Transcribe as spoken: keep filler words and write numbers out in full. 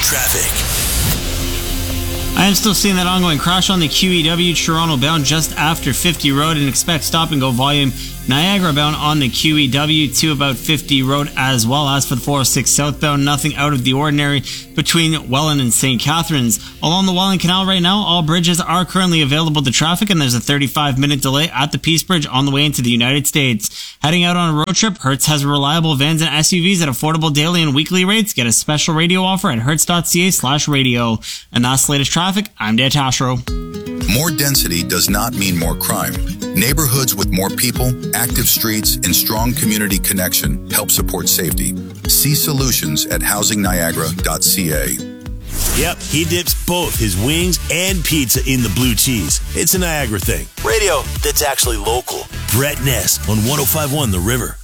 Traffic. I am still seeing that ongoing crash on the Q E W Toronto bound just after fifty Road, and expect stop and go volume Niagara bound on the Q E W to about fifty Road as well. As for the four oh six southbound, nothing out of the ordinary between Welland and Saint Catharines. Along the Welland Canal right now, all bridges are currently available to traffic, and there's a thirty-five minute delay at the Peace Bridge on the way into the United States. Heading out on a road trip, Hertz has reliable vans and S U Vs at affordable daily and weekly rates. Get a special radio offer at hertz.ca slash radio. And that's the latest traffic. I'm Dan Tashro. More density does not mean more crime. Neighborhoods with more people, active streets, and strong community connection help support safety. See solutions at housing niagara dot c a. Yep, he dips both his wings and pizza in the blue cheese. It's a Niagara thing. Radio that's actually local. Brett Ness on one oh five point one The River.